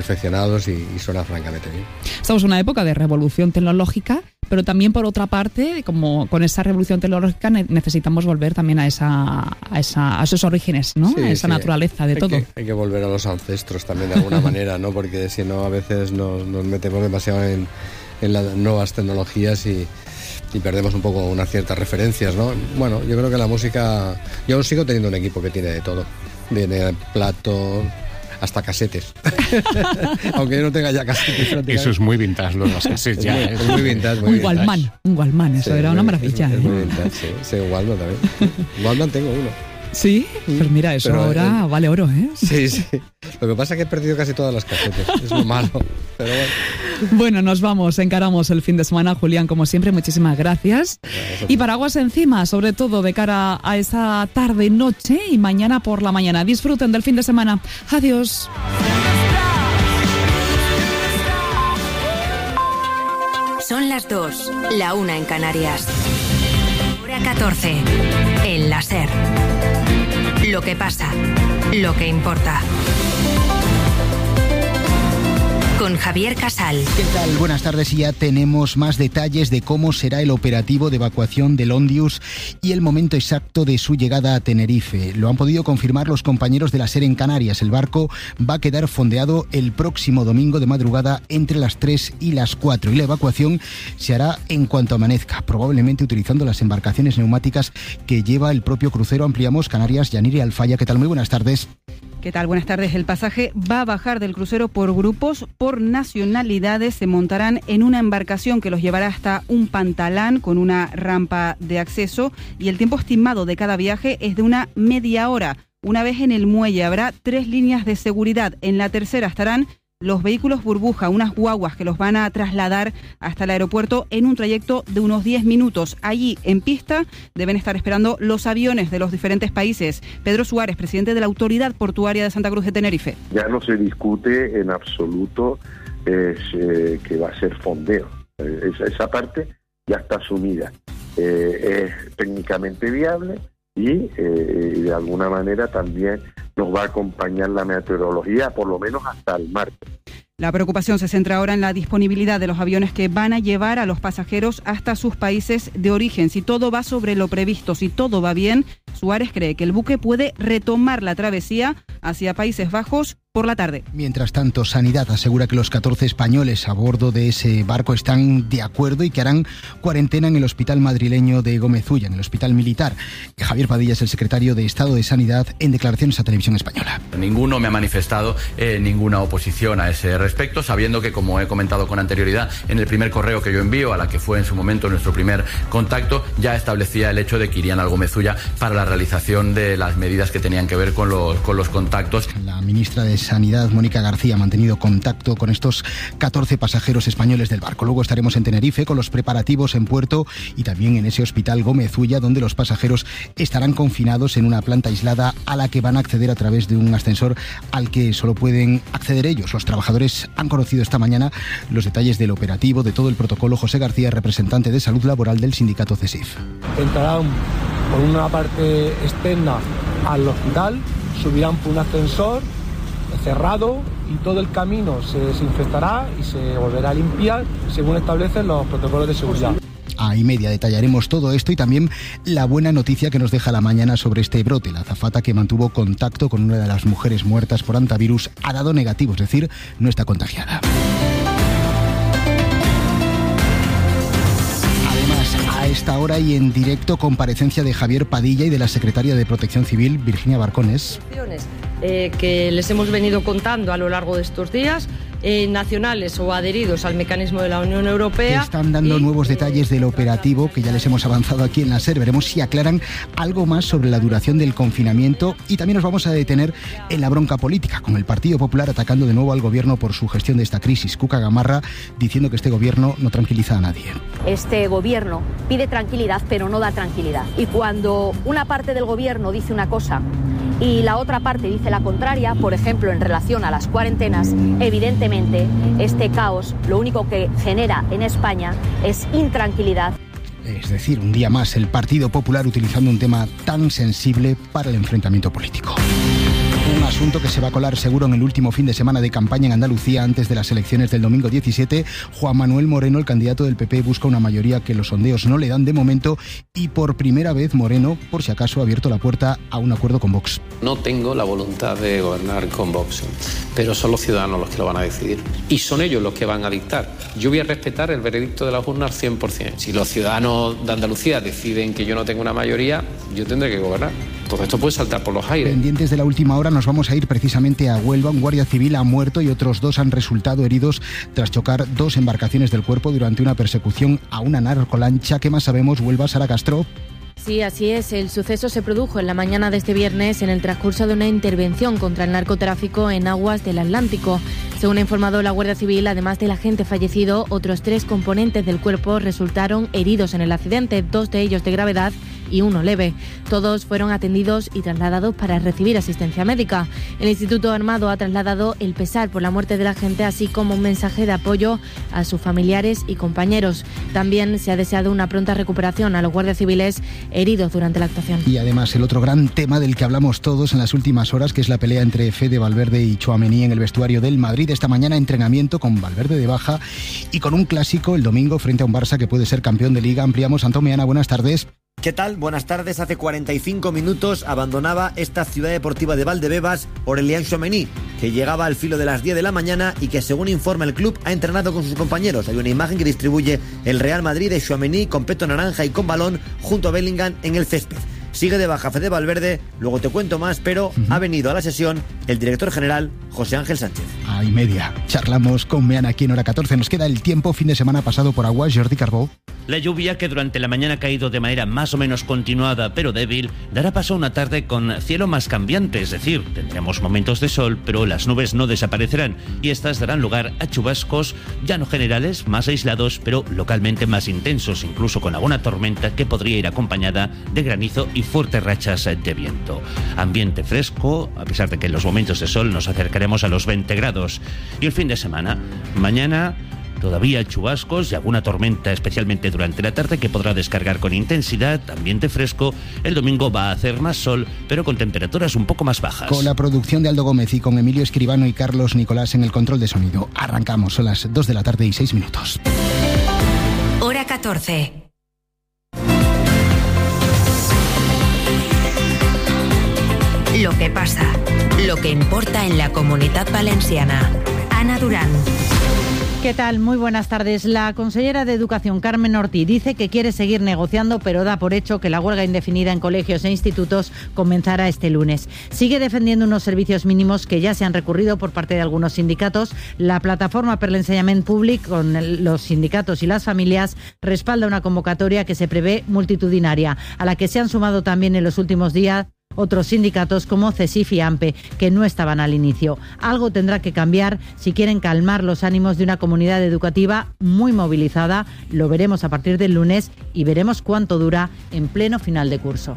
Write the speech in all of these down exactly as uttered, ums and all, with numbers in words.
perfeccionados y, y suena francamente bien. Estamos en una época de revolución tecnológica, pero también por otra parte, como con esa revolución tecnológica ne- necesitamos volver también a esa, a esa a esos orígenes, ¿no? Sí, a esa sí, naturaleza de hay todo. Que, hay que volver a los ancestros también de alguna manera, ¿no? Porque si no a veces nos, nos metemos demasiado en, en las nuevas tecnologías y, y perdemos un poco unas ciertas referencias, ¿no? Bueno, yo creo que la música, yo aún sigo teniendo un equipo que tiene de todo, tiene platos, hasta casetes. Aunque yo no tenga ya casetes. Eso es muy vintage, los casetes ya. Es muy, es muy vintage, muy un vintage. Walkman, un Walkman, eso Sí, era muy, una maravilla. Es, es ¿eh? muy vintage, sí. Sí, Walkman también. Walkman tengo uno. Sí, pues mira, eso Pero, ahora eh, vale oro, ¿eh? Sí, sí. Lo que pasa es que he perdido casi todas las casetes. Es lo malo. Pero bueno. Bueno, nos vamos, encaramos el fin de semana. Julián, como siempre, muchísimas gracias. Y paraguas encima, sobre todo de cara a esa tarde-noche y mañana por la mañana. Disfruten del fin de semana. Adiós. Son las dos, la una en Canarias. Hora catorce, el láser. Lo que pasa, lo que importa. Con Javier Casal. ¿Qué tal? Buenas tardes, y ya tenemos más detalles de cómo será el operativo de evacuación del Ondius y el momento exacto de su llegada a Tenerife. Lo han podido confirmar los compañeros de la SER en Canarias. El barco va a quedar fondeado el próximo domingo de madrugada entre las tres y las cuatro y la evacuación se hará en cuanto amanezca, probablemente utilizando las embarcaciones neumáticas que lleva el propio crucero Ampliamos Canarias. Yanire Alfaya, ¿qué tal? Muy buenas tardes. ¿Qué tal? Buenas tardes. El pasaje va a bajar del crucero por grupos, por nacionalidades. Se montarán en una embarcación que los llevará hasta un pantalán con una rampa de acceso y el tiempo estimado de cada viaje es de una media hora. Una vez en el muelle habrá tres líneas de seguridad. En la tercera estarán los vehículos burbuja, unas guaguas que los van a trasladar hasta el aeropuerto en un trayecto de unos diez minutos. Allí, en pista, deben estar esperando los aviones de los diferentes países. Pedro Suárez, presidente de la Autoridad Portuaria de Santa Cruz de Tenerife. Ya no se discute en absoluto es, eh, que va a ser fondeo. Eh, esa, esa parte ya está asumida. Eh, es técnicamente viable y eh, de alguna manera también nos va a acompañar la meteorología por lo menos hasta el martes. La preocupación se centra ahora en la disponibilidad de los aviones que van a llevar a los pasajeros hasta sus países de origen. Si todo va sobre lo previsto, si todo va bien, Suárez cree que el buque puede retomar la travesía hacia Países Bajos por la tarde. Mientras tanto, Sanidad asegura que los catorce españoles a bordo de ese barco están de acuerdo y que harán cuarentena en el hospital madrileño de Gómez Ulla, en el hospital militar. Javier Padilla es el secretario de Estado de Sanidad en declaraciones a Televisión Española. Ninguno me ha manifestado eh, ninguna oposición a ese respecto, sabiendo que, como he comentado con anterioridad, en el primer correo que yo envío, a la que fue en su momento nuestro primer contacto, ya establecía el hecho de que irían al Gómez Ulla para la realización de las medidas que tenían que ver con los, con los contactos. La ministra de Sanidad, Mónica García, ha mantenido contacto con estos catorce pasajeros españoles del barco. Luego estaremos en Tenerife con los preparativos en puerto y también en ese hospital Gómez Ulla, donde los pasajeros estarán confinados en una planta aislada a la que van a acceder a través de un ascensor al que solo pueden acceder ellos. Los trabajadores han conocido esta mañana los detalles del operativo, de todo el protocolo. José García, representante de Salud Laboral del sindicato CESIF. Entrarán por una parte externa al hospital, subirán por un ascensor cerrado y todo el camino se desinfectará y se volverá a limpiar según establecen los protocolos de seguridad. A y media detallaremos todo esto y también la buena noticia que nos deja la mañana sobre este brote. La azafata que mantuvo contacto con una de las mujeres muertas por hantavirus ha dado negativo, es decir, no está contagiada. A esta hora y en directo, comparecencia de Javier Padilla y de la secretaria de Protección Civil, Virginia Barcones. Eh, que les hemos venido contando a lo largo de estos días, eh, nacionales o adheridos al mecanismo de la Unión Europea. Que están dando y, nuevos detalles del operativo que ya les hemos avanzado aquí en la SER. Veremos si aclaran algo más sobre la duración del confinamiento y también nos vamos a detener en la bronca política, con el Partido Popular atacando de nuevo al gobierno por su gestión de esta crisis. Cuca Gamarra diciendo que este gobierno no tranquiliza a nadie. Este gobierno pide tranquilidad, pero no da tranquilidad. Y cuando una parte del gobierno dice una cosa y la otra parte dice la contraria, por ejemplo, en relación a las cuarentenas, evidentemente este caos lo único que genera en España es intranquilidad. Es decir, un día más el Partido Popular utilizando un tema tan sensible para el enfrentamiento político. Un asunto que se va a colar seguro en el último fin de semana de campaña en Andalucía antes de las elecciones del domingo diecisiete. Juan Manuel Moreno, el candidato del P P, busca una mayoría que los sondeos no le dan de momento y por primera vez Moreno, por si acaso, ha abierto la puerta a un acuerdo con Vox. No tengo la voluntad de gobernar con Vox, pero son los ciudadanos los que lo van a decidir y son ellos los que van a dictar. Yo voy a respetar el veredicto de las urnas cien por ciento. Si los ciudadanos de Andalucía deciden que yo no tengo una mayoría, yo tendré que gobernar. Todo esto puede saltar por los aires. Pendientes de la última hora, nos vamos a ir precisamente a Huelva. Un guardia civil ha muerto y otros dos han resultado heridos tras chocar dos embarcaciones del Cuerpo durante una persecución a una narcolancha. ¿Qué más sabemos, Huelva, Sara Castro? Sí, así es. El suceso se produjo en la mañana de este viernes en el transcurso de una intervención contra el narcotráfico en aguas del Atlántico. Según ha informado la Guardia Civil, además del agente fallecido, otros tres componentes del Cuerpo resultaron heridos en el accidente, dos de ellos de gravedad y uno leve. Todos fueron atendidos y trasladados para recibir asistencia médica. El Instituto Armado ha trasladado el pesar por la muerte del agente, así como un mensaje de apoyo a sus familiares y compañeros. También se ha deseado una pronta recuperación a los guardias civiles heridos durante la actuación. Y además el otro gran tema del que hablamos todos en las últimas horas, que es la pelea entre Fede Valverde y Tchouaméni en el vestuario del Madrid. Esta mañana entrenamiento con Valverde de baja y con un clásico el domingo frente a un Barça que puede ser campeón de Liga. Ampliamos. Antón Meana, buenas tardes. ¿Qué tal? Buenas tardes. Hace cuarenta y cinco minutos abandonaba esta ciudad deportiva de Valdebebas Aurélien Tchouaméni, que llegaba al filo de las diez de la mañana y que, según informa el club, ha entrenado con sus compañeros. Hay una imagen que distribuye el Real Madrid de Tchouaméni con peto naranja y con balón junto a Bellingham en el césped. Sigue de baja Fede Valverde, luego te cuento más, pero uh-huh. ha venido a la sesión el director general José Ángel Sánchez. A y media. Charlamos con Meana aquí en Hora catorce. Nos queda el tiempo, fin de semana pasado por agua. Jordi Carbó. La lluvia, que durante la mañana ha caído de manera más o menos continuada pero débil, dará paso a una tarde con cielo más cambiante, es decir, tendremos momentos de sol, pero las nubes no desaparecerán y estas darán lugar a chubascos ya no generales, más aislados, pero localmente más intensos, incluso con alguna tormenta que podría ir acompañada de granizo y fuertes rachas de viento. Ambiente fresco, a pesar de que en los momentos de sol nos acercaremos a los veinte grados. Y el fin de semana, mañana todavía chubascos y alguna tormenta, especialmente durante la tarde, que podrá descargar con intensidad, ambiente fresco. El domingo va a hacer más sol, pero con temperaturas un poco más bajas. Con la producción de Aldo Gómez y con Emilio Escribano y Carlos Nicolás en el control de sonido. Arrancamos, son las dos de la tarde y seis minutos. Hora catorce. Lo que pasa, lo que importa en la Comunitat Valenciana. Ana Durán. ¿Qué tal? Muy buenas tardes. La consellera de Educación, Carmen Ortiz, dice que quiere seguir negociando, pero da por hecho que la huelga indefinida en colegios e institutos comenzará este lunes. Sigue defendiendo unos servicios mínimos que ya se han recurrido por parte de algunos sindicatos. La plataforma per l'ensenyament públic, con los sindicatos y las familias, respalda una convocatoria que se prevé multitudinaria, a la que se han sumado también en los últimos días otros sindicatos como CESIF y AMPE, que no estaban al inicio. Algo tendrá que cambiar si quieren calmar los ánimos de una comunidad educativa muy movilizada. Lo veremos a partir del lunes y veremos cuánto dura en pleno final de curso.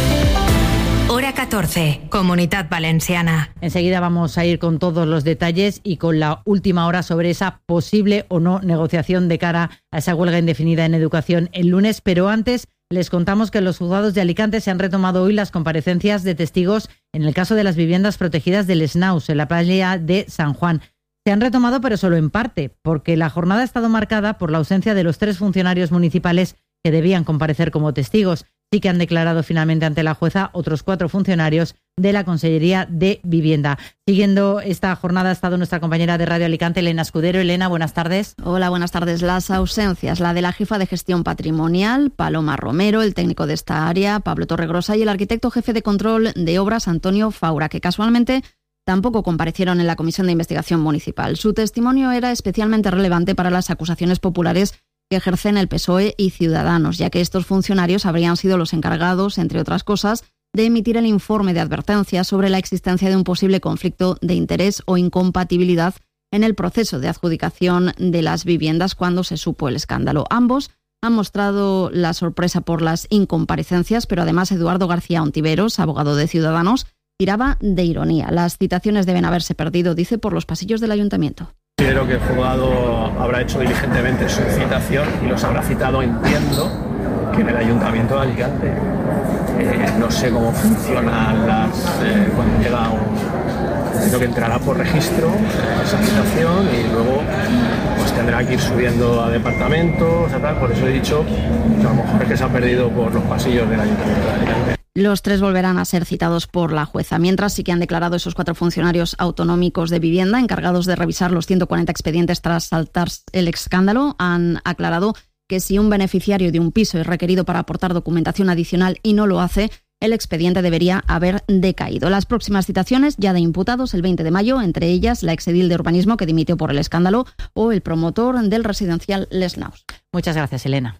Hora catorce, Comunitat Valenciana. Enseguida vamos a ir con todos los detalles y con la última hora sobre esa posible o no negociación de cara a esa huelga indefinida en educación el lunes, pero antes les contamos que en los juzgados de Alicante se han retomado hoy las comparecencias de testigos en el caso de las viviendas protegidas del Snaus, en la playa de San Juan. Se han retomado, pero solo en parte, porque la jornada ha estado marcada por la ausencia de los tres funcionarios municipales que debían comparecer como testigos. Sí que han declarado finalmente ante la jueza otros cuatro funcionarios de la Consellería de Vivienda. Siguiendo esta jornada ha estado nuestra compañera de Radio Alicante, Elena Escudero. Elena, buenas tardes. Hola, buenas tardes. Las ausencias, la de la jefa de gestión patrimonial, Paloma Romero, el técnico de esta área, Pablo Torregrosa, y el arquitecto jefe de control de obras, Antonio Faura, que casualmente tampoco comparecieron en la Comisión de Investigación Municipal. Su testimonio era especialmente relevante para las acusaciones populares que ejercen el P S O E y Ciudadanos, ya que estos funcionarios habrían sido los encargados, entre otras cosas, de emitir el informe de advertencia sobre la existencia de un posible conflicto de interés o incompatibilidad en el proceso de adjudicación de las viviendas cuando se supo el escándalo. Ambos han mostrado la sorpresa por las incomparecencias, pero además Eduardo García Ontiveros, abogado de Ciudadanos, tiraba de ironía. Las citaciones deben haberse perdido, dice, por los pasillos del ayuntamiento. Considero que el juzgado habrá hecho diligentemente su citación y los habrá citado, entiendo, que en el Ayuntamiento de Alicante. Eh, no sé cómo funcionan las, eh, cuando llega un, entiendo que entrará por registro eh, esa citación y luego pues tendrá que ir subiendo a departamentos, a tal. Por eso he dicho que a lo mejor es que se ha perdido por los pasillos del Ayuntamiento de Alicante. Los tres volverán a ser citados por la jueza. Mientras, sí que han declarado esos cuatro funcionarios autonómicos de vivienda encargados de revisar los ciento cuarenta expedientes tras saltar el escándalo. Han aclarado que si un beneficiario de un piso es requerido para aportar documentación adicional y no lo hace, el expediente debería haber decaído. Las próximas citaciones ya de imputados el veinte de mayo, entre ellas la exedil de urbanismo que dimitió por el escándalo o el promotor del residencial Les Naus. Muchas gracias, Elena.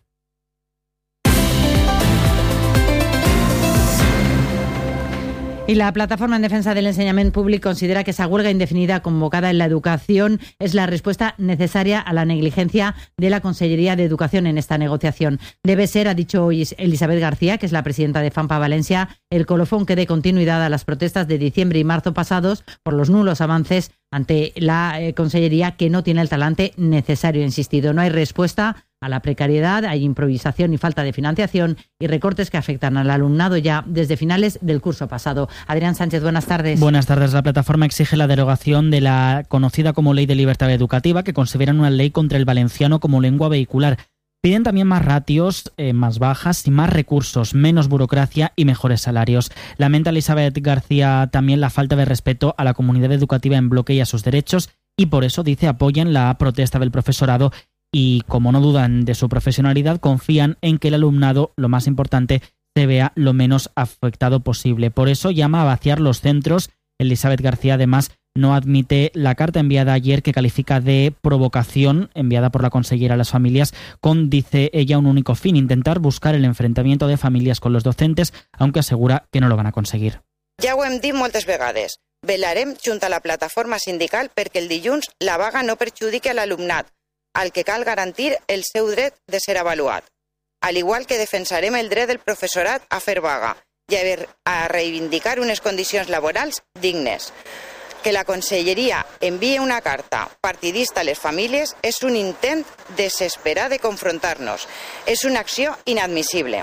Y la Plataforma en Defensa del Enseñament Públic considera que esa huelga indefinida convocada en la educación es la respuesta necesaria a la negligencia de la Consellería de Educación en esta negociación. Debe ser, ha dicho hoy Elisabet García, que es la presidenta de FAMPA Valencia, el colofón que dé continuidad a las protestas de diciembre y marzo pasados por los nulos avances ante la eh, Consellería, que no tiene el talante necesario. Insistido, no hay respuesta a la precariedad, hay improvisación y falta de financiación y recortes que afectan al alumnado ya desde finales del curso pasado. Adrián Sánchez, buenas tardes. Buenas tardes. La plataforma exige la derogación de la conocida como Ley de Libertad Educativa, que consideran una ley contra el valenciano como lengua vehicular. Piden también más ratios, eh, más bajas y más recursos, menos burocracia y mejores salarios. Lamenta Elisabet García también la falta de respeto a la comunidad educativa en bloque y a sus derechos, y por eso, dice, apoyan la protesta del profesorado y, como no dudan de su profesionalidad, confían en que el alumnado, lo más importante, se vea lo menos afectado posible. Por eso llama a vaciar los centros. Elisabet García, además, no admite la carta enviada ayer, que califica de provocación, enviada por la consellera a las familias, con, dice ella, un único fin: intentar buscar el enfrentamiento de familias con los docentes, aunque asegura que no lo van a conseguir. Ja ho hem dit moltes vegades. Velarem junt a la plataforma sindical perquè el dilluns la vaga no perjudiqui a l'alumnat, al que cal garantir el seu dret de ser avaluat. Al igual que defensarem el dret del professorat a fer vaga i a, ver, a reivindicar unes condicions laborals dignes. Que la Conselleria envíe una carta partidista a les famílies és un intent desesperat de confrontar-nos. És una acció inadmissible.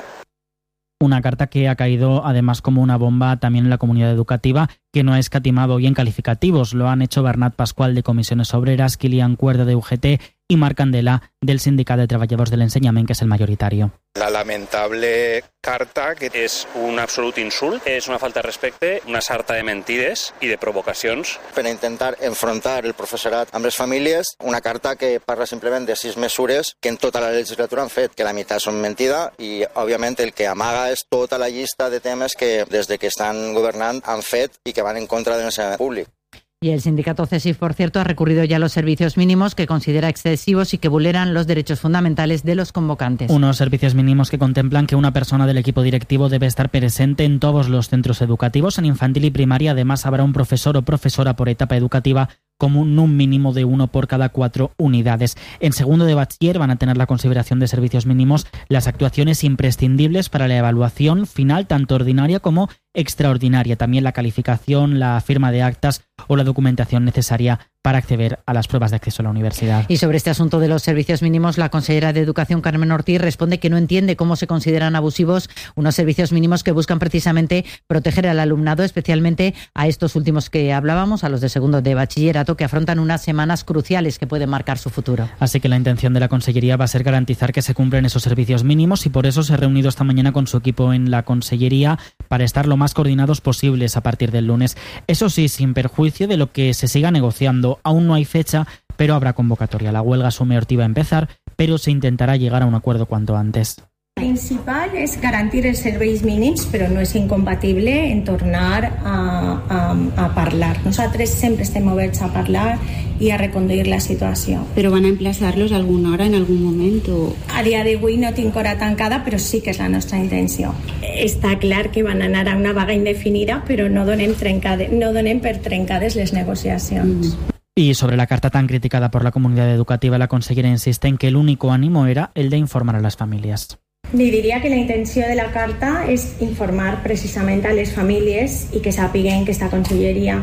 Una carta que ha caído además como una bomba también en la comunidad educativa, que no ha escatimado hoy en calificativos. Lo han hecho Bernat Pascual de Comisiones Obreras, Kilian Cuerda de U G T y Marc Candela del Sindicat de Treballadors de l'Ensenyament, que es el mayoritario. La lamentable carta, que és un absolut insult, és una falta de respecte, una sarta de mentides i de provocacions. Per intentar enfrontar el professorat amb les famílies, una carta que parla simplement de sis mesures que en tota la legislatura han fet, que la meitat són mentida i, òbviament, el que amaga és tota la llista de temes que des de que estan governant han fet i que van en contra del ensenyament públic. Y el sindicato CESIF, por cierto, ha recurrido ya a los servicios mínimos, que considera excesivos y que vulneran los derechos fundamentales de los convocantes. Unos servicios mínimos que contemplan que una persona del equipo directivo debe estar presente en todos los centros educativos. En infantil y primaria, además, habrá un profesor o profesora por etapa educativa, como un mínimo de uno por cada cuatro unidades. En segundo de bachiller van a tener la consideración de servicios mínimos las actuaciones imprescindibles para la evaluación final, tanto ordinaria como extraordinaria. También la calificación, la firma de actas o la documentación necesaria para acceder a las pruebas de acceso a la universidad. Y sobre este asunto de los servicios mínimos, la consellera de Educación, Carmen Ortiz, responde que no entiende cómo se consideran abusivos unos servicios mínimos que buscan precisamente proteger al alumnado, especialmente a estos últimos que hablábamos, a los de segundo de bachillerato, que afrontan unas semanas cruciales que pueden marcar su futuro. Así que la intención de la Consellería va a ser garantizar que se cumplen esos servicios mínimos, y por eso se ha reunido esta mañana con su equipo en la Consellería para estar lo más coordinados posibles a partir del lunes. Eso sí, sin perjuicio de lo que se siga negociando. Aún no hay fecha, pero habrá convocatoria. La huelga asume Ortiz va a empezar, pero se intentará llegar a un acuerdo cuanto antes. El principal és garantir els serveis mínims, però no és incompatible en tornar a, a, a parlar. Nosaltres sempre estem oberts a parlar i a reconduir la situació. Però van a emplaçar-los alguna hora, en algun moment? O... A dia d'avui no tinc hora tancada, però sí que és la nostra intenció. Està clar que van anar a una vaga indefinida, però no donem, trencade, no donem per trencades les negociacions. Mm. Y sobre la carta tan criticada por la comunidad educativa, la consellera insiste en que el único ánimo era el de informar a las familias. Li diria que la intenció de la carta és informar precisament a les famílies i que sàpiguen que esta conselleria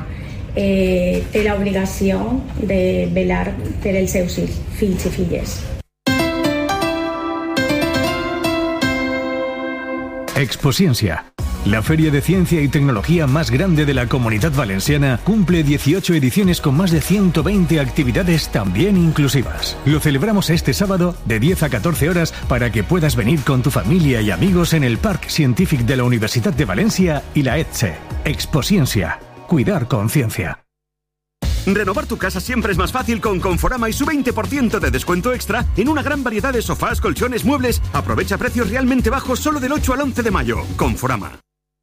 eh, té l'obligació de velar per els seus fills i filles. Expociència. La feria de ciencia y tecnología más grande de la Comunidad Valenciana cumple dieciocho ediciones con más de ciento veinte actividades también inclusivas. Lo celebramos este sábado de diez a catorce horas para que puedas venir con tu familia y amigos en el Parc Científic de la Universidad de Valencia y la ETSE. Expociencia. Cuidar con ciencia. Renovar tu casa siempre es más fácil con Conforama y su veinte por ciento de descuento extra en una gran variedad de sofás, colchones, muebles. Aprovecha precios realmente bajos solo del ocho al once de mayo. Conforama.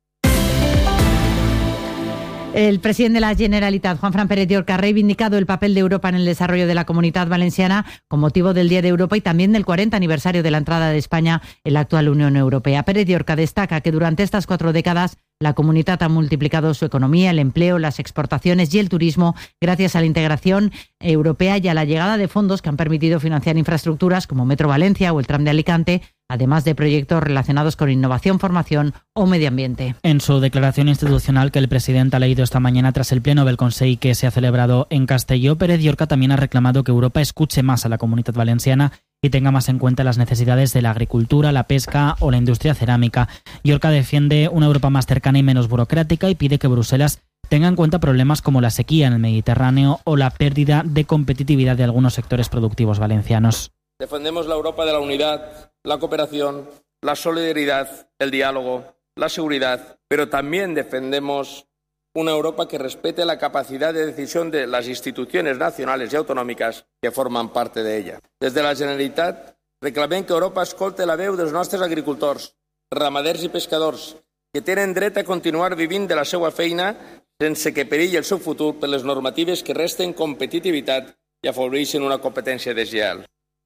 El presidente de la Generalitat, Juanfran Pérez Llorca, ha reivindicado el papel de Europa en el desarrollo de la Comunidad Valenciana con motivo del Día de Europa y también del cuarenta aniversario de la entrada de España en la actual Unión Europea. Pérez Llorca destaca que durante estas cuatro décadas la Comunidad ha multiplicado su economía, el empleo, las exportaciones y el turismo gracias a la integración europea y a la llegada de fondos que han permitido financiar infraestructuras como Metro Valencia o el Tram de Alicante, además de proyectos relacionados con innovación, formación o medio ambiente. En su declaración institucional que el presidente ha leído esta mañana tras el pleno del Consell que se ha celebrado en Castelló, Pérez Llorca también ha reclamado que Europa escuche más a la Comunidad Valenciana y tenga más en cuenta las necesidades de la agricultura, la pesca o la industria cerámica. Llorca defiende una Europa más cercana y menos burocrática y pide que Bruselas tenga en cuenta problemas como la sequía en el Mediterráneo o la pérdida de competitividad de algunos sectores productivos valencianos. Defendemos la Europa de la unidad, la cooperación, la solidaridad, el diálogo, la seguridad, pero también defendemos una Europa que respete la capacidad de decisión de las instituciones nacionales y autonòmiques que forman parte de ella. Desde la Generalitat reclamem que Europa escolte la veu dels nostres agricultors, ramaders i pescadors, que tenen dret a continuar vivint de la seva feina sense que perilli el seu futur per les normatives que resten competitivitat i afavoreixen una competència deslleal.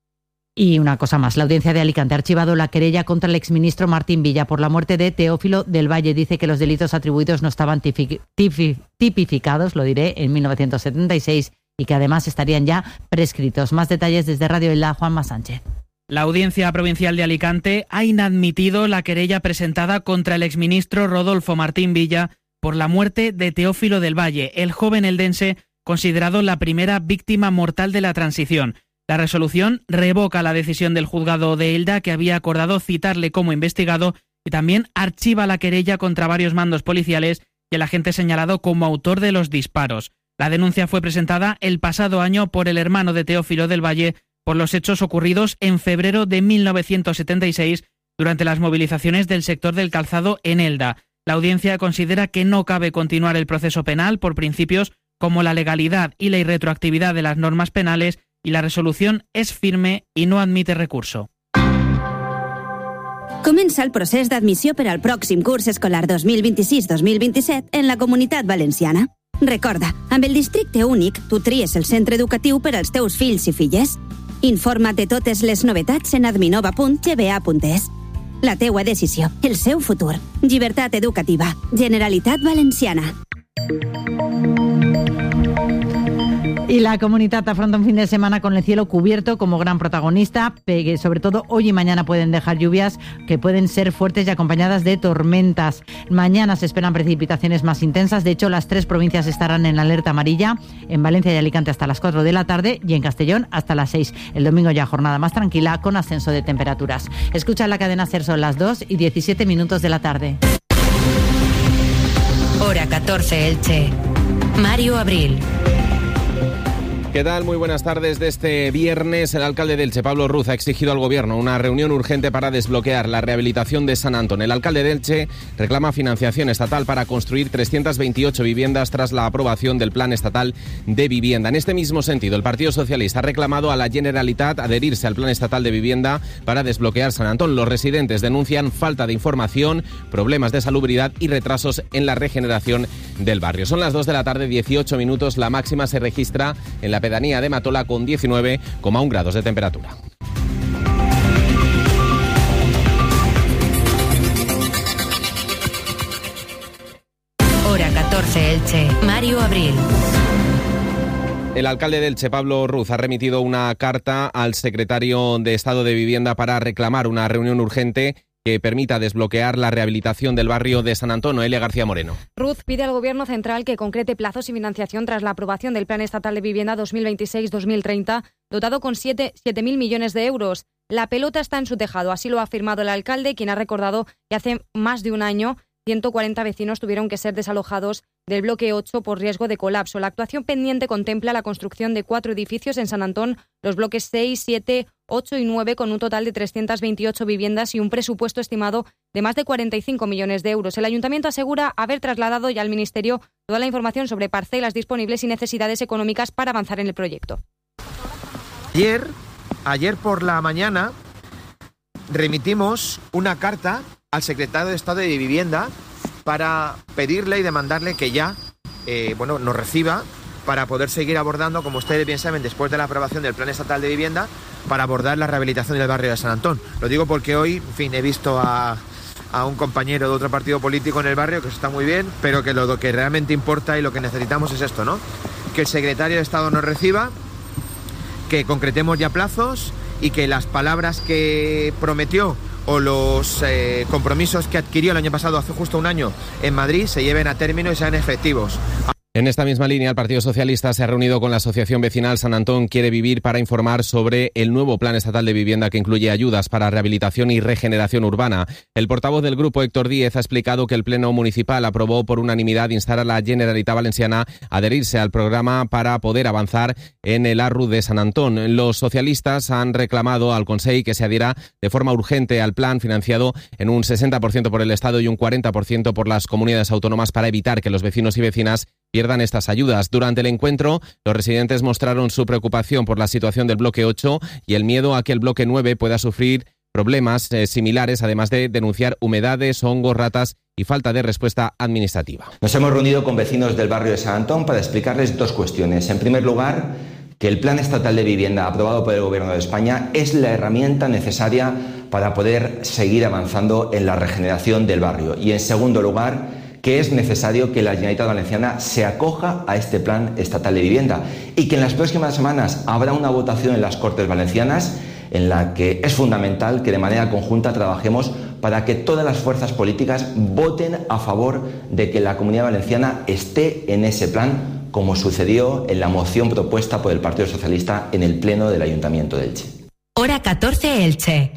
Y una cosa más, la audiencia de Alicante ha archivado la querella contra el exministro Martín Villa por la muerte de Teófilo del Valle. Dice que los delitos atribuidos no estaban tipi, tipi, tipificados, lo diré, en mil novecientos setenta y seis y que además estarían ya prescritos. Más detalles desde Radio Elda, Juanma Sánchez. La Audiencia Provincial de Alicante ha inadmitido la querella presentada contra el exministro Rodolfo Martín Villa por la muerte de Teófilo del Valle, el joven eldense considerado la primera víctima mortal de la transición. La resolución revoca la decisión del juzgado de Elda, que había acordado citarle como investigado, y también archiva la querella contra varios mandos policiales y el agente señalado como autor de los disparos. La denuncia fue presentada el pasado año por el hermano de Teófilo del Valle por los hechos ocurridos en febrero de mil novecientos setenta y seis durante las movilizaciones del sector del Calzado en Elda. La audiencia considera que no cabe continuar el proceso penal por principios como la legalidad y la irretroactividad de las normas penales, y la resolución és firme i no admite recurso. Comença el procés d'admissió per al pròxim curs escolar dos mil vint-i-sis dos mil vint-i-set en la Comunitat Valenciana. Recorda, amb el districte únic, tu tries el centre educatiu per als teus fills i filles. Informa't de totes les novetats en adminova punt g b a punt es. La teua decisió, el seu futur. Llibertat educativa. Generalitat Valenciana. Y la Comunidad afronta un fin de semana con el cielo cubierto como gran protagonista. Sobre todo hoy y mañana pueden dejar lluvias que pueden ser fuertes y acompañadas de tormentas. Mañana se esperan precipitaciones más intensas. De hecho, las tres provincias estarán en alerta amarilla. En Valencia y Alicante hasta las cuatro de la tarde y en Castellón hasta las seis. El domingo ya jornada más tranquila con ascenso de temperaturas. Escucha la cadena SER, son las dos y diecisiete minutos de la tarde. Hora catorce, Elche. Mario Abril. ¿Qué tal? Muy buenas tardes. De este viernes, el alcalde de Elche, Pablo Ruz, ha exigido al Gobierno una reunión urgente para desbloquear la rehabilitación de Sant Antón. El alcalde de Elche reclama financiación estatal para construir trescientas veintiocho viviendas tras la aprobación del Plan Estatal de Vivienda. En este mismo sentido, el Partido Socialista ha reclamado a la Generalitat adherirse al Plan Estatal de Vivienda para desbloquear Sant Antón. Los residentes denuncian falta de información, problemas de salubridad y retrasos en la regeneración del barrio. Son las dos de la tarde, dieciocho minutos. La máxima se registra en la pedanía de Matola con diecinueve coma uno grados de temperatura. Hora catorce, Elche. Mario Abril. El alcalde de Elche, Pablo Ruz, ha remitido una carta al secretario de Estado de Vivienda para reclamar una reunión urgente que permita desbloquear la rehabilitación del barrio de Sant Antón. Noelia García Moreno. Ruz pide al Gobierno central que concrete plazos y financiación tras la aprobación del Plan Estatal de Vivienda dos mil veintiséis dos mil treinta, dotado con siete mil millones de euros. La pelota está en su tejado, así lo ha afirmado el alcalde, quien ha recordado que hace más de un año ciento cuarenta vecinos tuvieron que ser desalojados del bloque ocho por riesgo de colapso. La actuación pendiente contempla la construcción de cuatro edificios en San Antón, los bloques seis, siete, ocho y nueve, con un total de trescientas veintiocho viviendas y un presupuesto estimado de más de cuarenta y cinco millones de euros. El Ayuntamiento asegura haber trasladado ya al Ministerio toda la información sobre parcelas disponibles y necesidades económicas para avanzar en el proyecto. Ayer, ayer por la mañana remitimos una carta al secretario de Estado de Vivienda para pedirle y demandarle que ya eh, bueno, nos reciba para poder seguir abordando, como ustedes bien saben, después de la aprobación del Plan Estatal de Vivienda, para abordar la rehabilitación del barrio de San Antón. Lo digo porque hoy, en fin, he visto a, a un compañero de otro partido político en el barrio, que eso está muy bien, pero que lo que realmente importa y lo que necesitamos es esto, ¿no? Que el secretario de Estado nos reciba, que concretemos ya plazos y que las palabras que prometió o los eh, compromisos que adquirió el año pasado, hace justo un año, en Madrid, se lleven a término y sean efectivos. En esta misma línea, el Partido Socialista se ha reunido con la Asociación Vecinal San Antón Quiere Vivir para informar sobre el nuevo Plan Estatal de Vivienda que incluye ayudas para rehabilitación y regeneración urbana. El portavoz del grupo, Héctor Díez, ha explicado que el Pleno Municipal aprobó por unanimidad instar a la Generalitat Valenciana a adherirse al programa para poder avanzar en el A R U de San Antón. Los socialistas han reclamado al Consell que se adhiera de forma urgente al plan, financiado en un sesenta por ciento por el Estado y un cuarenta por ciento por las comunidades autónomas, para evitar que los vecinos y vecinas pierdan estas ayudas. Durante el encuentro, los residentes mostraron su preocupación por la situación del bloque ocho y el miedo a que el bloque nueve pueda sufrir problemas eh, similares, además de denunciar humedades, hongos, ratas y falta de respuesta administrativa. Nos hemos reunido con vecinos del barrio de San Antón para explicarles dos cuestiones. En primer lugar, que el Plan Estatal de Vivienda aprobado por el Gobierno de España es la herramienta necesaria para poder seguir avanzando en la regeneración del barrio. Y en segundo lugar, que es necesario que la Generalitat Valenciana se acoja a este Plan Estatal de Vivienda y que en las próximas semanas habrá una votación en las Cortes Valencianas en la que es fundamental que de manera conjunta trabajemos para que todas las fuerzas políticas voten a favor de que la Comunidad Valenciana esté en ese plan, como sucedió en la moción propuesta por el Partido Socialista en el Pleno del Ayuntamiento de Elche. Hora catorce, Elche.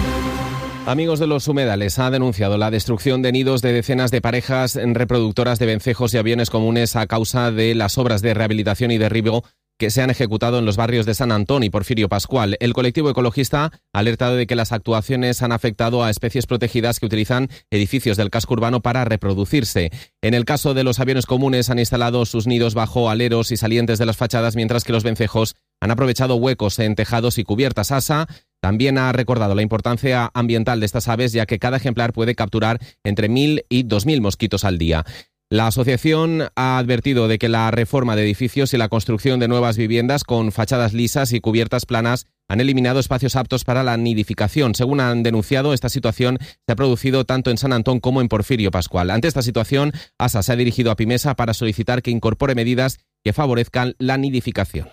Amigos de los Humedales ha denunciado la destrucción de nidos de decenas de parejas reproductoras de vencejos y aviones comunes a causa de las obras de rehabilitación y derribo que se han ejecutado en los barrios de San Antón y Porfirio Pascual. El colectivo ecologista ha alertado de que las actuaciones han afectado a especies protegidas que utilizan edificios del casco urbano para reproducirse. En el caso de los aviones comunes, han instalado sus nidos bajo aleros y salientes de las fachadas, mientras que los vencejos han aprovechado huecos en tejados y cubiertas. ASA también ha recordado la importancia ambiental de estas aves, ya que cada ejemplar puede capturar entre mil y dos mil mosquitos al día. La asociación ha advertido de que la reforma de edificios y la construcción de nuevas viviendas con fachadas lisas y cubiertas planas han eliminado espacios aptos para la nidificación. Según han denunciado, esta situación se ha producido tanto en San Antón como en Porfirio Pascual. Ante esta situación, ASA se ha dirigido a Pimesa para solicitar que incorpore medidas que favorezcan la nidificación.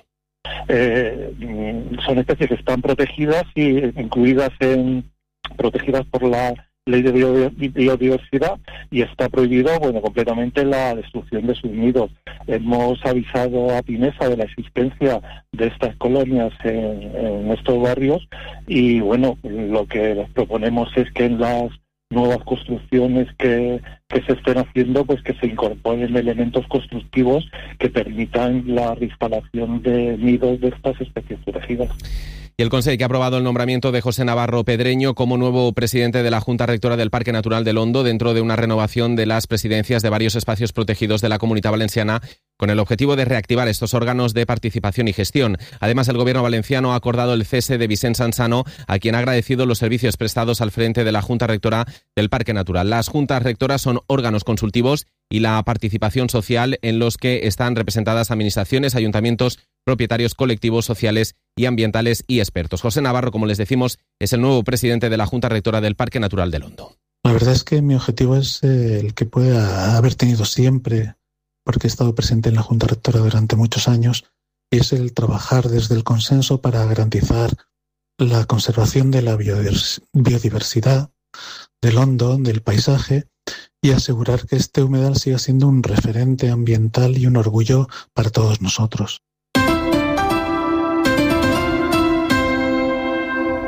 Eh, son especies que están protegidas y incluidas en protegidas por la Ley de Biodiversidad, y está prohibido, bueno, completamente la destrucción de sus nidos. Hemos avisado a Pimesa de la existencia de estas colonias en, en nuestros barrios y, bueno, lo que les proponemos es que en las nuevas construcciones que, que se estén haciendo, pues que se incorporen elementos constructivos que permitan la reinstalación de nidos de estas especies protegidas. Y el Consell, que ha aprobado el nombramiento de José Navarro Pedreño como nuevo presidente de la Junta Rectora del Parque Natural del Hondo, dentro de una renovación de las presidencias de varios espacios protegidos de la Comunidad Valenciana, con el objetivo de reactivar estos órganos de participación y gestión. Además, el Gobierno valenciano ha acordado el cese de Vicent Sansano, a quien ha agradecido los servicios prestados al frente de la Junta Rectora del Parque Natural. Las juntas rectoras son órganos consultivos y la participación social en los que están representadas administraciones, ayuntamientos, propietarios, colectivos sociales y ambientales y expertos. José Navarro, como les decimos, es el nuevo presidente de la Junta Rectora del Parque Natural del Hondo. La verdad es que mi objetivo es el que pueda haber tenido siempre, porque he estado presente en la Junta Rectora durante muchos años, y es el trabajar desde el consenso para garantizar la conservación de la biodiversidad del Hondo, del paisaje, y asegurar que este humedal siga siendo un referente ambiental y un orgullo para todos nosotros.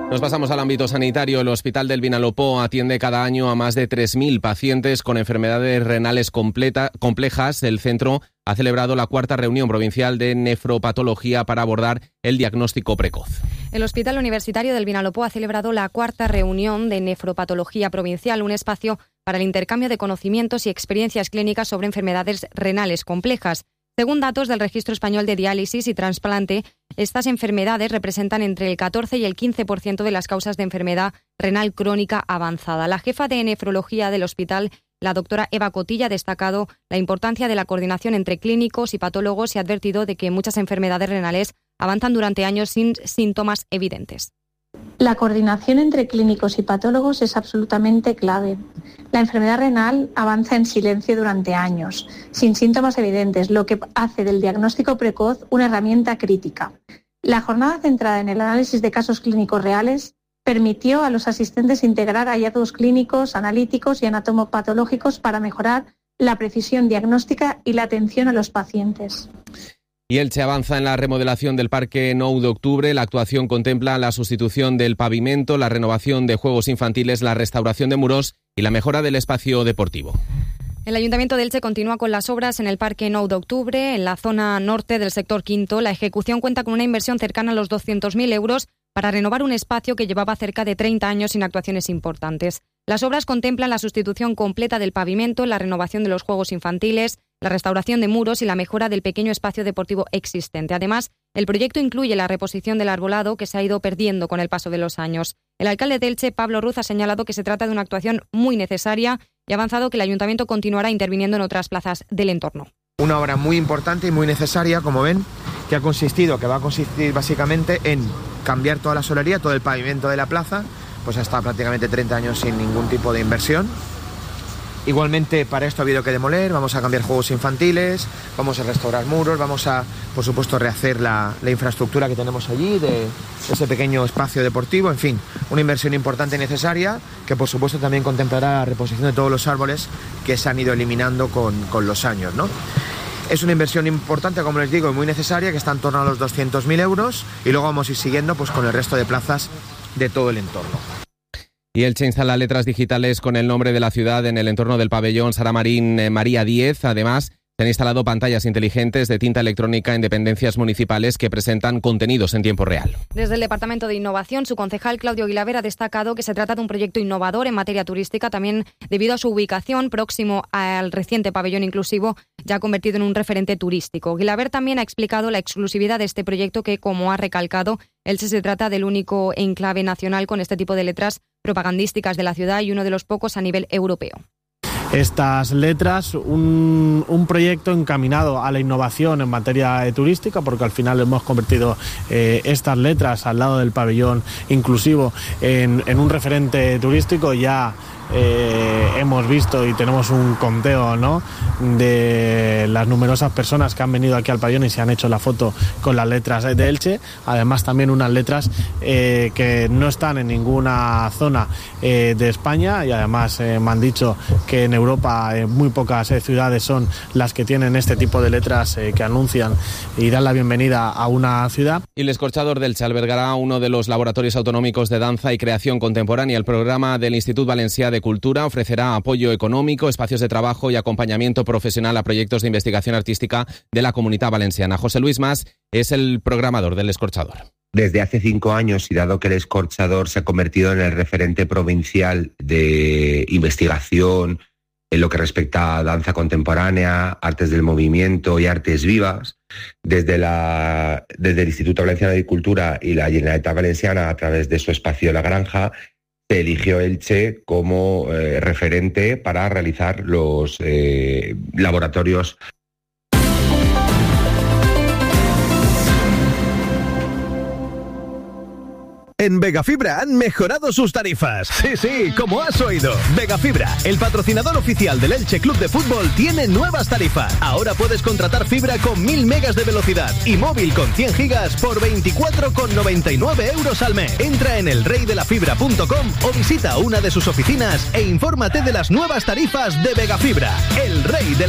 Nos pasamos al ámbito sanitario. El Hospital del Vinalopó atiende cada año a más de tres mil pacientes con enfermedades renales completa, complejas. El centro ha celebrado la cuarta reunión provincial de nefropatología para abordar el diagnóstico precoz. El Hospital Universitario del Vinalopó ha celebrado la cuarta reunión de nefropatología provincial, un espacio para el intercambio de conocimientos y experiencias clínicas sobre enfermedades renales complejas. Según datos del Registro Español de Diálisis y Trasplante, estas enfermedades representan entre el catorce y el quince por ciento de las causas de enfermedad renal crónica avanzada. La jefa de nefrología del hospital, la doctora Eva Cotilla, ha destacado la importancia de la coordinación entre clínicos y patólogos y ha advertido de que muchas enfermedades renales avanzan durante años sin síntomas evidentes. La coordinación entre clínicos y patólogos es absolutamente clave. La enfermedad renal avanza en silencio durante años, sin síntomas evidentes, lo que hace del diagnóstico precoz una herramienta crítica. La jornada centrada en el análisis de casos clínicos reales permitió a los asistentes integrar hallazgos clínicos, analíticos y anatomopatológicos para mejorar la precisión diagnóstica y la atención a los pacientes. Y Elche avanza en la remodelación del Parque Nou de Octubre. La actuación contempla la sustitución del pavimento, la renovación de juegos infantiles, la restauración de muros y la mejora del espacio deportivo. El Ayuntamiento de Elche continúa con las obras en el Parque Nou de Octubre, en la zona norte del sector quinto. La ejecución cuenta con una inversión cercana a los doscientos mil euros para renovar un espacio que llevaba cerca de treinta años sin actuaciones importantes. Las obras contemplan la sustitución completa del pavimento, la renovación de los juegos infantiles, la restauración de muros y la mejora del pequeño espacio deportivo existente. Además, el proyecto incluye la reposición del arbolado que se ha ido perdiendo con el paso de los años. El alcalde de Elche, Pablo Ruz, ha señalado que se trata de una actuación muy necesaria y ha avanzado que el ayuntamiento continuará interviniendo en otras plazas del entorno. Una obra muy importante y muy necesaria, como ven, que ha consistido, que va a consistir básicamente en cambiar toda la solería, todo el pavimento de la plaza, pues ha estado prácticamente treinta años sin ningún tipo de inversión. Igualmente, para esto ha habido que demoler, vamos a cambiar juegos infantiles, vamos a restaurar muros, vamos a, por supuesto, rehacer la, la infraestructura que tenemos allí, de ese pequeño espacio deportivo, en fin, una inversión importante y necesaria que, por supuesto, también contemplará la reposición de todos los árboles que se han ido eliminando con, con los años, ¿no? Es una inversión importante, como les digo, y muy necesaria, que está en torno a los doscientos mil euros, y luego vamos a ir siguiendo pues, con el resto de plazas de todo el entorno. Y Elche instala letras digitales con el nombre de la ciudad en el entorno del pabellón Sara Marín eh, María Díez. Además, se han instalado pantallas inteligentes de tinta electrónica en dependencias municipales que presentan contenidos en tiempo real. Desde el Departamento de Innovación, su concejal Claudio Guilaber ha destacado que se trata de un proyecto innovador en materia turística, también debido a su ubicación próximo al reciente pabellón inclusivo, ya convertido en un referente turístico. Guilaber también ha explicado la exclusividad de este proyecto que, como ha recalcado, Elche se trata del único enclave nacional con este tipo de letras propagandísticas de la ciudad y uno de los pocos a nivel europeo. Estas letras, un, un proyecto encaminado a la innovación en materia eh, turística, porque al final hemos convertido eh, estas letras al lado del pabellón inclusivo en, en un referente turístico. Ya eh, hemos visto y tenemos un conteo, ¿no?, de las numerosas personas que han venido aquí al pabellón y se han hecho la foto con las letras de Elche. Además, también unas letras eh, que no están en ninguna zona eh, de España, y además eh, me han dicho que en Europa eh, muy pocas eh, ciudades son las que tienen este tipo de letras eh, que anuncian y dan la bienvenida a una ciudad. Y el Escorchador de Elche albergará uno de los laboratorios autonómicos de danza y creación contemporánea. El programa del Institut Valencià de Cultura ofrecerá apoyo económico, espacios de trabajo y acompañamiento profesional a proyectos de investigación artística de la Comunitat Valenciana. José Luis Mas es el programador del Escorchador. Desde hace cinco años, y dado que el Escorchador se ha convertido en el referente provincial de investigación en lo que respecta a danza contemporánea, artes del movimiento y artes vivas, desde, la, desde el Instituto Valenciano de Cultura y la Generalitat Valenciana, a través de su espacio La Granja, se eligió Elche como eh, referente para realizar los eh, laboratorios. En Vegafibra han mejorado sus tarifas. Sí, sí, como has oído. Vegafibra, el patrocinador oficial del Elche Club de Fútbol, tiene nuevas tarifas. Ahora puedes contratar fibra con mil megas de velocidad y móvil con cien gigas por veinticuatro con noventa y nueve euros al mes. Entra en el rey de la fibra punto com o visita una de sus oficinas e infórmate de las nuevas tarifas de Vegafibra, el rey de la